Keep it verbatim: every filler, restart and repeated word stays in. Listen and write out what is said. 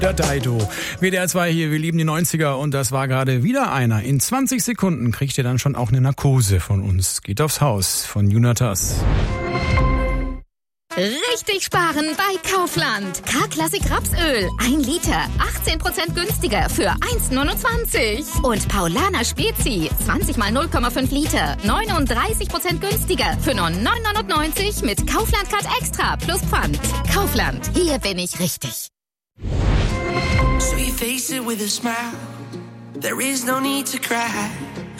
Der Daido. W D R zwei hier, wir lieben die neunziger und das war gerade wieder einer. In zwanzig Sekunden kriegt ihr dann schon auch eine Narkose von uns. Geht aufs Haus von Junatas. Richtig sparen bei Kaufland. K-Klassik Rapsöl. Ein Liter. achtzehn Prozent günstiger für eins Komma neunundzwanzig. Und Paulaner Spezi. zwanzig mal null Komma fünf Liter. neununddreißig Prozent günstiger für nur neun Komma neunundneunzig mit Kaufland Card Extra plus Pfand. Kaufland. Hier bin ich richtig. So you face it with a smile. There is no need to cry.